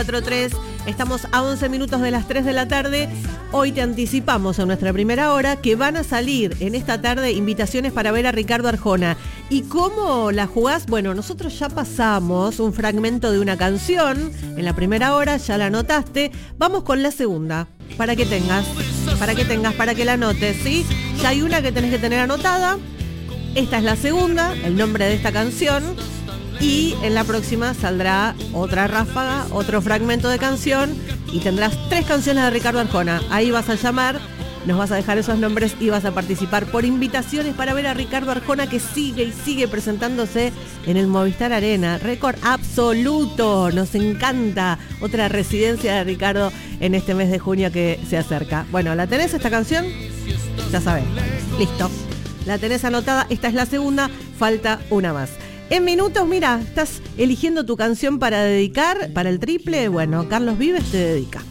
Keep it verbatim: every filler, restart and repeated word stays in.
cuatro tres, estamos a once minutos de las tres de la tarde. Hoy te anticipamos en nuestra primera hora que van a salir en esta tarde invitaciones para ver a Ricardo Arjona. ¿Y cómo la jugás? Bueno, nosotros ya pasamos un fragmento de una canción en la primera hora, ya la anotaste. Vamos con la segunda, para que tengas, para que tengas, para que la anotes, ¿sí? Ya hay una que tenés que tener anotada. Esta es la segunda, el nombre de esta canción. Y en la próxima saldrá otra ráfaga, otro fragmento de canción y tendrás tres canciones de Ricardo Arjona. Ahí vas a llamar, nos vas a dejar esos nombres y vas a participar por invitaciones para ver a Ricardo Arjona, que sigue y sigue presentándose en el Movistar Arena. Récord absoluto, nos encanta. Otra residencia de Ricardo en este mes de junio que se acerca. Bueno, ¿la tenés esta canción? Ya sabés. Listo. La tenés anotada, esta es la segunda, falta una más. En minutos, mira, estás eligiendo tu canción para dedicar, para el triple. Bueno, Carlos Vives te dedica.